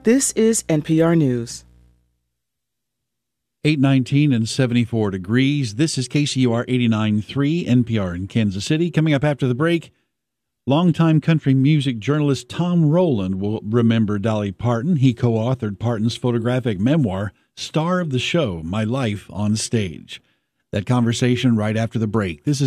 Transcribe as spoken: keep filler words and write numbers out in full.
This is N P R News. eight nineteen and seventy-four degrees. This is K C U R eighty-nine point three, N P R in Kansas City. Coming up after the break, longtime country music journalist Tom Rowland will remember Dolly Parton. He co-authored Parton's photographic memoir, Star of the Show, My Life on Stage. That conversation right after the break. This is